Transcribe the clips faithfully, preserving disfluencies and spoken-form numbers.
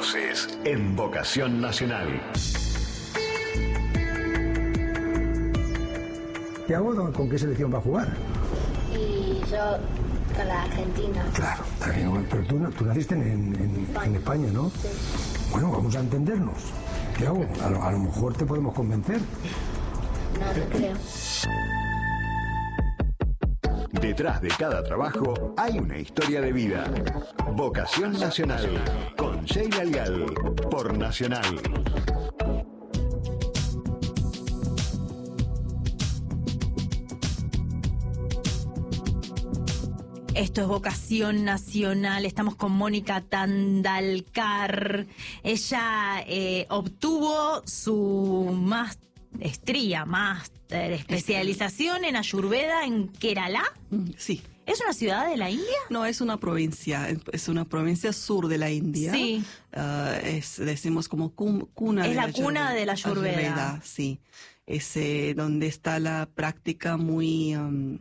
Voces en Vocación Nacional. ¿Tiago con qué selección va a jugar? Y yo con la Argentina. Claro, está bien, pero tú, tú naciste en, en, en España, ¿no? Sí. Bueno, vamos a entendernos. Tiago, a lo, a lo mejor te podemos convencer. No, no creo. Detrás de cada trabajo hay una historia de vida. Vocación Nacional con Sheila Leal por Nacional. Esto es Vocación Nacional. Estamos con Mónica Tandalcar. Ella eh, obtuvo su maestría, máster, especialización en Ayurveda en Kerala. Sí. ¿Es una ciudad de la India? No, es una provincia, es una provincia sur de la India. Sí. Uh, es, decimos como cum, cuna es de la, la cuna Ayurveda, de la Ayurveda. Ayurveda. Sí, es eh, donde está la práctica muy, um,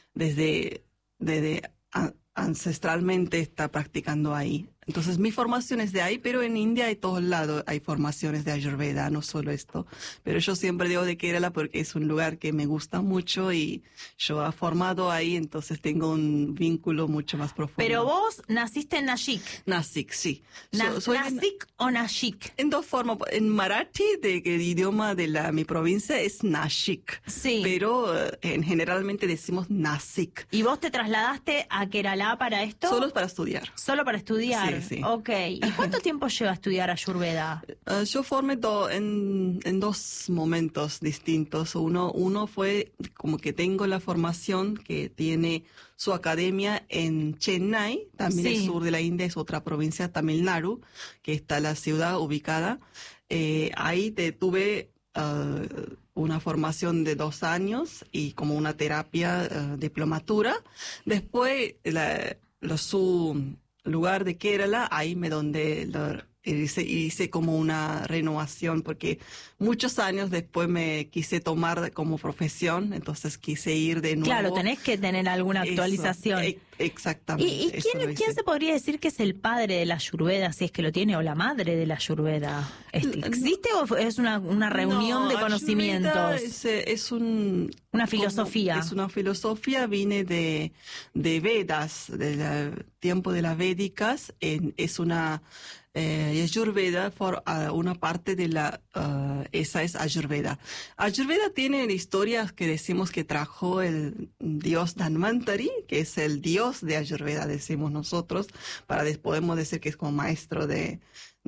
desde, desde a, ancestralmente está practicando ahí. Entonces mi formación es de ahí, pero en India hay todos lados hay formaciones de Ayurveda, no solo esto. Pero yo siempre digo de Kerala porque es un lugar que me gusta mucho y yo he formado ahí, entonces tengo un vínculo mucho más profundo. Pero vos naciste en Nashik. Nashik, sí. Na So, soy ¿Nashik en, o Nashik? En dos formas. En Marathi, de, el idioma de la, mi provincia, es Nashik. Sí. Pero en, generalmente decimos Nasik. ¿Y vos te trasladaste a Kerala para esto? Solo para estudiar. Solo para estudiar. Sí, sí. Ok. ¿Y cuánto tiempo lleva a estudiar Ayurveda? Uh, yo formé do, en, en dos momentos distintos. Uno, uno fue como que tengo la formación que tiene su academia en Chennai, también Sí. el sur de la India, es otra provincia, Tamil Nadu, que está la ciudad ubicada. Eh, ahí te tuve uh, una formación de dos años y como una terapia uh, diplomatura. Después, la, lo, su lugar de Kerala, ahí me donde lo, hice, hice como una renovación porque muchos años después me quise tomar como profesión, entonces quise ir de nuevo. Claro, tenés que tener alguna actualización. Eso, e exactamente. ¿Y, y quién, quién se podría decir que es el padre de la Ayurveda, si es que lo tiene, o la madre de la Ayurveda? ¿Existe no, o es una, una reunión no, de conocimientos? Es, es un... Una filosofía. Como, es una filosofía, viene de, de Vedas, del tiempo de las Védicas, en, es una... Eh, Ayurveda, for, uh, una parte de la, uh, esa es Ayurveda. Ayurveda tiene historias que decimos que trajo el dios Dhanvantari, que es el dios de Ayurveda, decimos nosotros, para podemos decir que es como maestro de,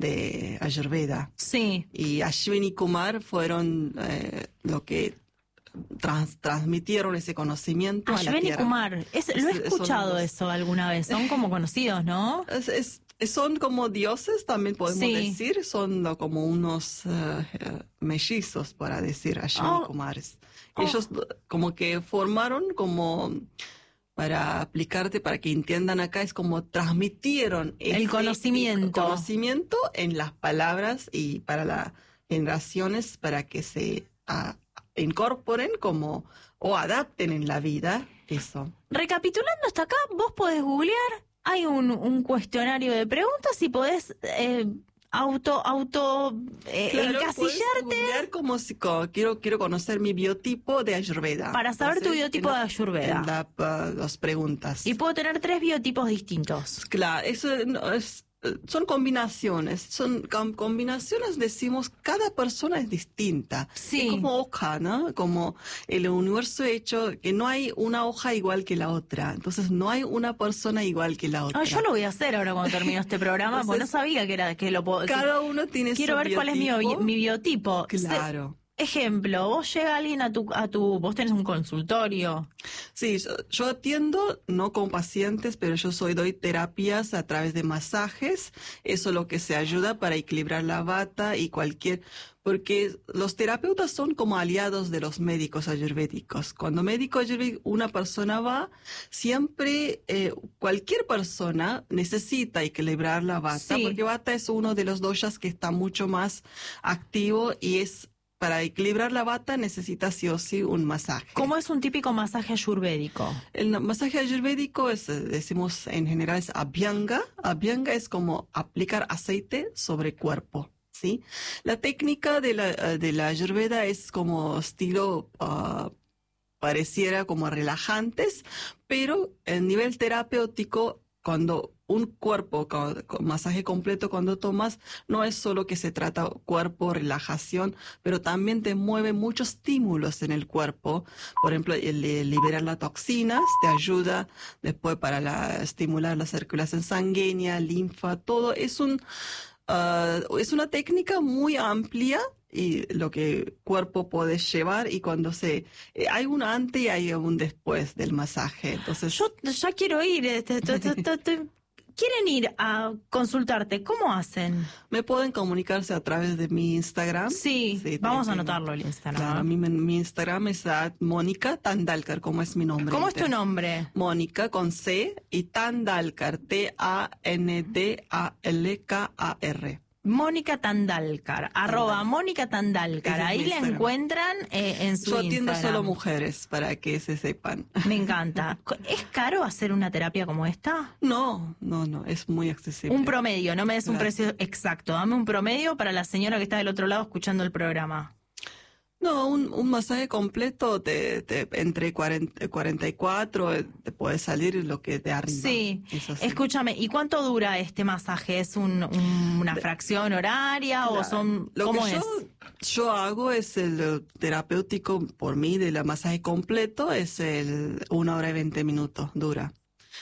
de Ayurveda. Sí. Y Ashwini Kumar fueron eh, lo que Trans, transmitieron ese conocimiento Ashwini a la tierra. Kumar, es, lo he escuchado son, eso alguna vez, son como conocidos, ¿no? Es, es, son como dioses, también podemos sí. decir, son no, como unos uh, uh, mellizos, para decir, Ashwini oh. Kumares. Oh. Ellos como que formaron como... para aplicarte, para que entiendan acá, es como transmitieron ese, el conocimiento. El conocimiento en las palabras y para las generaciones, para que se uh, incorporen como o adapten en la vida eso. Recapitulando hasta acá, vos podés googlear, hay un, un cuestionario de preguntas y podés eh, auto auto eh, claro, encasillarte como si como, quiero quiero conocer mi biotipo de Ayurveda. Para saber Entonces, tu biotipo en, de Ayurveda. En la, uh, las preguntas. Y puedo tener tres biotipos distintos. Claro, eso no, es, son combinaciones, son com, combinaciones, decimos, cada persona es distinta. Sí. Es como hoja, ¿no? Como el universo hecho, que no hay una hoja igual que la otra. Entonces no hay una persona igual que la otra. Ah, yo lo voy a hacer ahora cuando termino este programa, porque no sabía que era que lo puedo. Cada uno tiene Quiero su ver biotipo. cuál es mi, mi biotipo. Claro. Se, ejemplo, vos llega alguien a tu, a tu, vos tenés un consultorio. Sí, yo, yo atiendo no con pacientes, pero yo soy doy terapias a través de masajes. Eso es lo que se ayuda para equilibrar la vata y cualquier, porque los terapeutas son como aliados de los médicos ayurvédicos. Cuando médico ayurvédico una persona va, siempre eh, cualquier persona necesita equilibrar la vata, sí. porque vata es uno de los doshas que está mucho más activo y es para equilibrar la bata necesitas sí o sí un masaje. ¿Cómo es un típico masaje ayurvédico? El na- masaje ayurvédico es, eh, decimos en general, es abhyanga. Abhyanga es como aplicar aceite sobre cuerpo, ¿sí? La técnica de la, eh, de la ayurveda es como estilo, ah, pareciera como relajantes, pero en nivel terapéutico, cuando un cuerpo con, con masaje completo, cuando tomas, no es solo que se trata cuerpo, relajación, pero también te mueve muchos estímulos en el cuerpo. Por ejemplo, el, el liberar las toxinas te ayuda después para la, estimular la circulación sanguínea, linfa, todo. Es un, uh, es una técnica muy amplia y lo que el cuerpo puede llevar, y cuando se eh, hay un antes y hay un después del masaje. Entonces Yo ya quiero ir. Este, to- to- to- to- ¿Quieren ir a consultarte? ¿Cómo hacen? me pueden comunicarse a través de mi Instagram. Sí, Sí, vamos a tengo. anotarlo el Instagram. Claro, mi, mi Instagram es at Mónica Tandalkar, como es mi nombre. ¿Cómo es tu entero. nombre? Mónica con C y Tandalkar, T A N D A L K A R. Mónica Tandalkar, arroba Mónica Tandalkar. Ese es Ahí mi la Instagram. encuentran eh, en su Yo atiendo Instagram. solo mujeres, para que se sepan. Me encanta. ¿Es caro hacer una terapia como esta? No, no, no, es muy accesible. Un promedio, no me des un Claro. precio exacto. Dame un promedio para la señora que está del otro lado escuchando el programa. No, un, un masaje completo te, te- entre cuarenta, cuarenta y cuatro eh, te puede salir lo que de arriba. Sí, Es así. escúchame, ¿y cuánto dura este masaje? ¿Es un- un- una fracción horaria o Claro. son, Lo cómo que es? yo, yo hago es el eh, terapéutico por mí de la masaje completo, es el una hora y veinte minutos dura.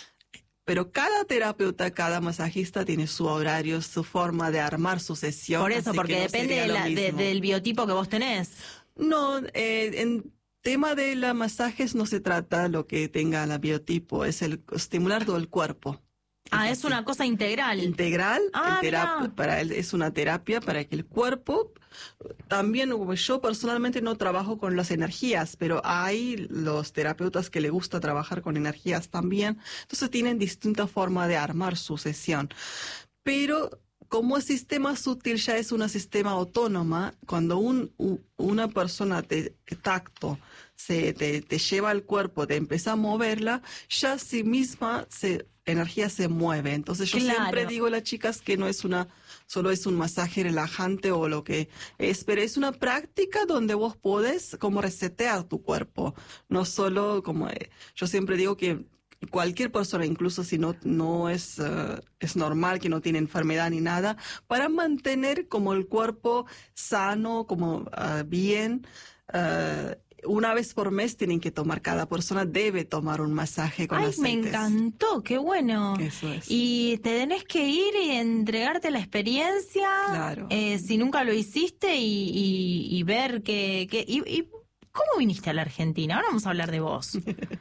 Pero cada terapeuta, cada masajista tiene su horario, su forma de armar su sesión. Por eso, así porque que no depende sería de lo la- de- mismo. del biotipo que vos tenés. No, eh, en tema de los masajes no se trata lo que tenga el biotipo, es el estimular todo el cuerpo. Ah, es así. una cosa integral. Integral, Ah, en terap- mirá. para él es una terapia para que el cuerpo, también como yo personalmente no trabajo con las energías, pero hay los terapeutas que le gusta trabajar con energías también, entonces tienen distintas formas de armar su sesión. Pero como el sistema sutil ya es un sistema autónoma, cuando un, u- una persona te tacto se te, te lleva al cuerpo, te empieza a moverla, ya sí misma se energía se mueve. Entonces yo Claro. siempre digo a las chicas que no es una solo es un masaje relajante o lo que es, pero es una práctica donde vos podés como resetear tu cuerpo, no solo como eh, yo siempre digo que cualquier persona, incluso si no, no es, eh, es normal, que no tiene enfermedad ni nada, para mantener como el cuerpo sano, como ah, bien, eh, una vez por mes tienen que tomar, cada persona debe tomar un masaje con Ay, aceites. me encantó, qué bueno. Eso es. Y te tenés que ir y entregarte la experiencia, Claro. eh, si nunca lo hiciste, y, y- y ver que... que y, y ¿cómo viniste a la Argentina? Ahora vamos a hablar de vos.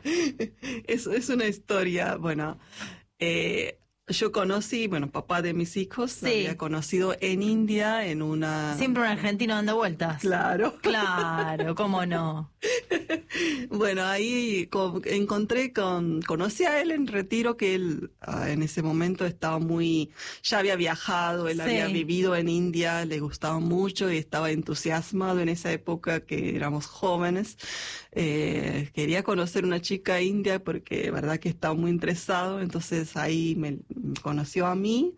Es, es una historia, bueno, eh, yo conocí, bueno, papá de mis hijos, Sí. había conocido en India, en una... Siempre un argentino dando vueltas. Claro. Claro, cómo no. Bueno, ahí co- encontré con, conocí a él en retiro, que él ah, en ese momento estaba muy, ya había viajado, él Sí. había vivido en India, le gustaba mucho y estaba entusiasmado en esa época que éramos jóvenes. Eh, quería conocer una chica india porque, verdad que estaba muy interesado, entonces ahí me, me conoció a mí.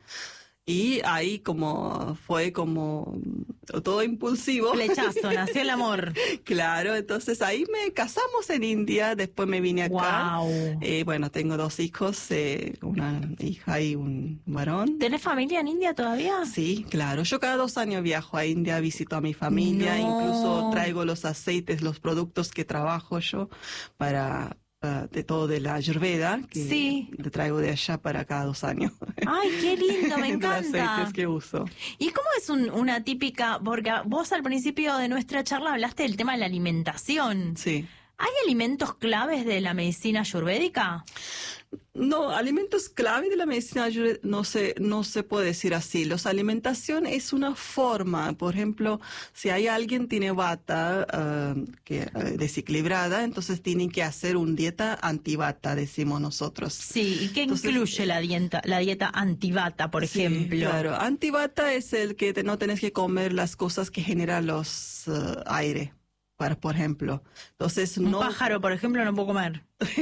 Y ahí como fue como todo impulsivo. Flechazo, nació el amor. Claro, entonces ahí me casamos en India, después me vine acá. Wow. Eh, bueno, tengo dos hijos, eh, una hija y un varón. ¿Tenés familia en India todavía? Sí, claro. Yo cada dos años viajo a India, visito a mi familia, No. incluso traigo los aceites, los productos que trabajo yo para, para- de todo de la Ayurveda, que Sí. te traigo de allá para cada dos años. Ay, qué lindo, me Los encanta. aceites que uso. ¿Y cómo es un- una típica, porque vos al principio de nuestra charla hablaste del tema de la alimentación? Sí. ¿Hay alimentos claves de la medicina ayurvédica? No, alimentos clave de la medicina ayurveda no se, no se puede decir así. Los alimentación es una forma. Por ejemplo, si hay alguien tiene vata uh, que, uh, desequilibrada, entonces tienen que hacer una dieta antivata, decimos nosotros. Sí, ¿y qué Entonces, incluye la dieta, la dieta antivata, por sí, ejemplo? Claro, antivata es el que te, no tenés que comer las cosas que generan los uh, aire. Para, por ejemplo, entonces Un no. pájaro, por ejemplo, no puedo comer.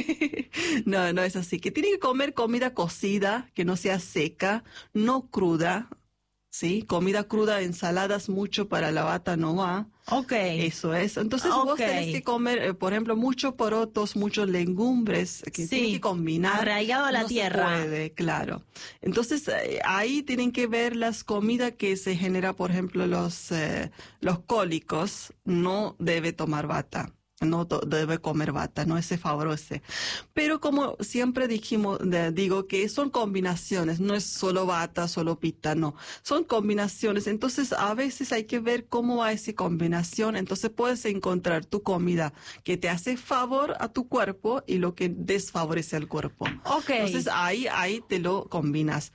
No, no es así. Que tiene que comer comida cocida, que no sea seca, no cruda, ¿sí? Comida cruda, ensaladas mucho para la vata no va. Ok. Eso es. Entonces Ok. vos tenés que comer, eh, por ejemplo, muchos porotos, muchos legumbres, que Sí, tienen que combinar. arraigado a la no tierra. Se puede, claro. Entonces eh, ahí tienen que ver las comidas que se genera, por ejemplo, los, eh, los cólicos, no debe tomar vata. No to- debe comer vata, no se favorece. Pero como siempre dijimos, de- digo que son combinaciones, no es solo vata, solo pita, no. Son combinaciones. Entonces a veces hay que ver cómo va esa combinación. Entonces puedes encontrar tu comida que te hace favor a tu cuerpo y lo que desfavorece al cuerpo. Ok. Entonces ahí, ahí te lo combinas.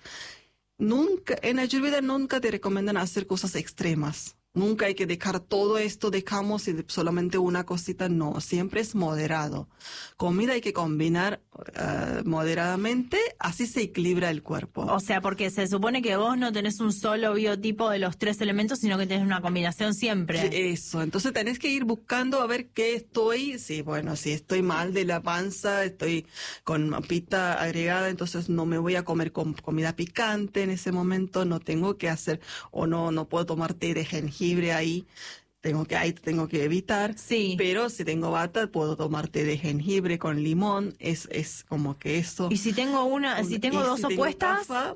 Nunca, en Ayurveda nunca te recomiendan hacer cosas extremas. Nunca hay que dejar todo esto, dejamos y solamente una cosita, no, siempre es moderado. Comida hay que combinar uh, moderadamente, así se equilibra el cuerpo. O sea, porque se supone que vos no tenés un solo biotipo de los tres elementos, sino que tenés una combinación siempre. Eso, entonces tenés que ir buscando a ver qué estoy, sí, bueno, si estoy mal de la panza, estoy con pita agregada, entonces no me voy a comer con comida picante en ese momento, no tengo que hacer, o no, no puedo tomar té de jengibre ahí, tengo que, ahí tengo que evitar, Sí. pero si tengo vata puedo tomar té de jengibre con limón, es, es como que eso. Y si tengo una, si tengo Y dos si tengo opuestas, kafa,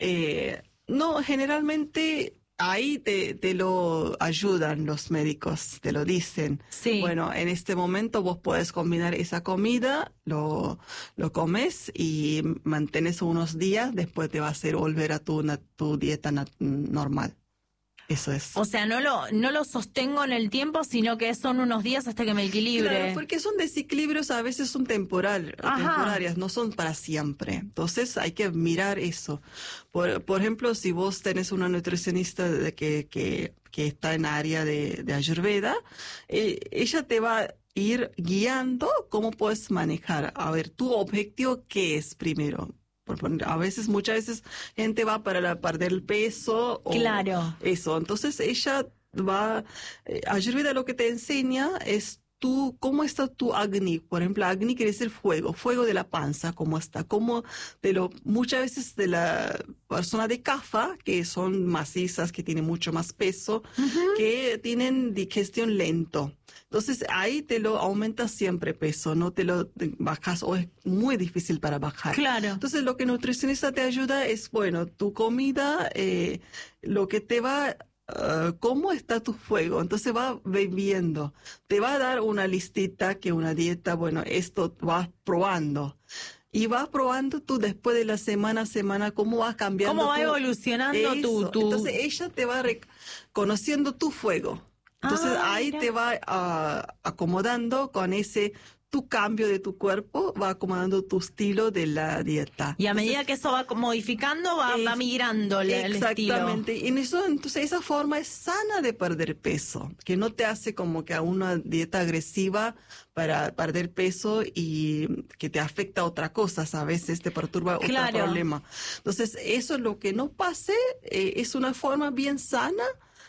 eh, no, generalmente ahí te, te lo ayudan los médicos, te lo dicen. Sí. Bueno, en este momento vos podés combinar esa comida, lo, lo comes y mantienes unos días, después te va a hacer volver a tu, na- tu dieta na- normal. Eso es. o sea, no lo, no lo sostengo en el tiempo, sino que son unos días hasta que me equilibre. Claro, porque son desequilibrios, a veces son temporal, Ajá. temporarias, no son para siempre. Entonces hay que mirar eso. Por, por ejemplo, si vos tenés una nutricionista de que, que, que está en área de, de Ayurveda, eh, ella te va a ir guiando cómo puedes manejar. A ver, tu objetivo, ¿qué es primero? Por poner- A veces, muchas veces, gente va para la- perder el peso o Claro. eso. Entonces, ella va, eh, Ayurveda lo que te enseña es tú, cómo está tu Agni. Por ejemplo, Agni quiere decir fuego, fuego de la panza, cómo está, cómo de lo, muchas veces de la persona de Kapha, que son macizas, que tienen mucho más peso, que tienen digestión lento. Entonces ahí te lo aumenta siempre peso, no te lo bajas o es muy difícil para bajar. Claro. Entonces lo que nutricionista te ayuda es, bueno, tu comida, eh, lo que te va, uh, cómo está tu fuego. Entonces va viendo, te va a dar una listita que una dieta, bueno, esto vas probando. Y vas probando tú después de la semana a semana cómo vas cambiando. ¿Cómo va tu- evolucionando tu, Eso. tu... Entonces ella te va rec- conociendo tu fuego. Entonces Ah, ahí mira. te va ah, acomodando con ese, tu cambio de tu cuerpo, va acomodando tu estilo de la dieta. Y a Entonces, medida que eso va modificando, va, va es- migrando el, el estilo. Exactamente. Y en eso, entonces esa forma es sana de perder peso, que no te hace como que a una dieta agresiva para perder peso y que te afecta a otra cosa, a veces te perturba Claro. otro problema. Entonces eso es lo que no pase, eh, es una forma bien sana.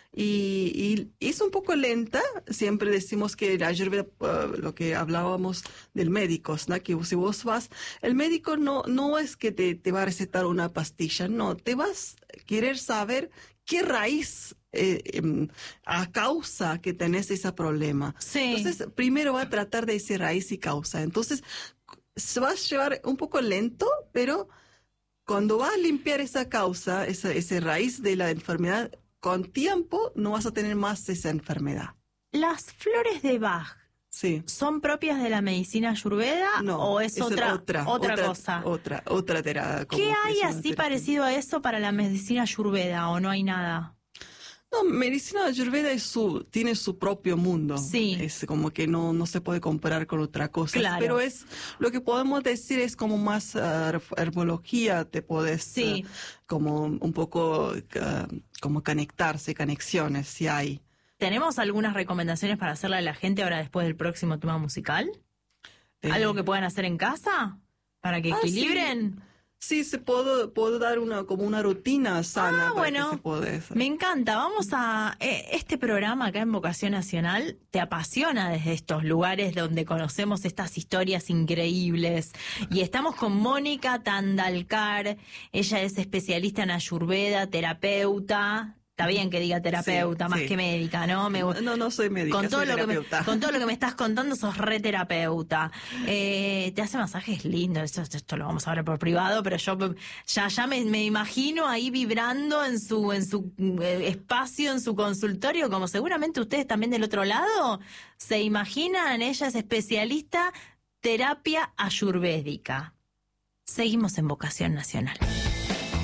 Y, y es un poco lenta, siempre decimos que la Ayurveda, uh, lo que hablábamos del médico, ¿no? Que si vos vas, el médico no, no es que te, te va a recetar una pastilla, no, te vas a querer saber qué raíz eh, em, a causa que tenés ese problema. Sí. Entonces, primero va a tratar de ese raíz y causa. Entonces, se va a llevar un poco lento, pero cuando vas a limpiar esa causa, esa, esa raíz de la enfermedad, con tiempo no vas a tener más esa enfermedad. ¿Las flores de Bach Sí. son propias de la medicina ayurveda No, o es, otra, otra, otra, otra cosa? Otra, otra terapia. ¿Qué hay así parecido a eso para la medicina ayurveda o no hay nada? No, medicina ayurveda es su, tiene su propio mundo. Sí. Es como que no, no se puede comparar con otra cosa. Claro. Pero es, lo que podemos decir es como más uh, herbología, te puedes Sí. uh, como un poco uh, como conectarse, conexiones, si hay. ¿Tenemos algunas recomendaciones para hacerle a la gente ahora después del próximo tema musical? Eh, ¿Algo que puedan hacer en casa para que ah, equilibren? Sí, se puedo, puedo dar una como una rutina sana Ah, para bueno, que se pueda hacer. Me encanta. Vamos a... eh, este programa acá en Vocación Nacional te apasiona desde estos lugares donde conocemos estas historias increíbles. Y estamos con Mónica Tandalkar. Ella es especialista en Ayurveda, terapeuta. Está bien que diga terapeuta, Sí, más sí. que médica, ¿no? Me gu- No, no soy médica, con todo soy lo que me, terapeuta. con todo lo que me estás contando, sos re terapeuta. Eh, te hace masajes lindos, esto, esto lo vamos a hablar por privado, pero yo ya, ya me, me imagino ahí vibrando en su, en su eh, espacio, en su consultorio, como seguramente ustedes también del otro lado se imaginan. Ella es especialista terapia ayurvédica. Seguimos en Vocación Nacional.